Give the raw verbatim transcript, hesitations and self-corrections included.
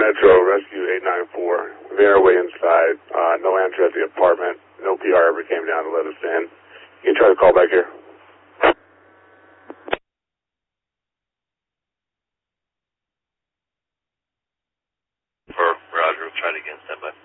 Metro, Rescue eight nine four. We made our way inside. Uh, no answer at the apartment. No P R ever came down to let us in. You can try to call back here. For Roger, we'll try it again. Stand by.